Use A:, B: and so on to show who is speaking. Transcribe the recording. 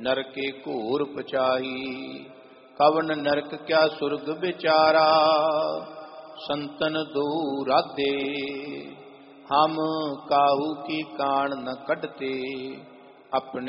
A: नरके घोर पचाही। कवन नरक क्या सुरग बिचारा, संतन दो राधे। हम काहू की कान न कटते, अपने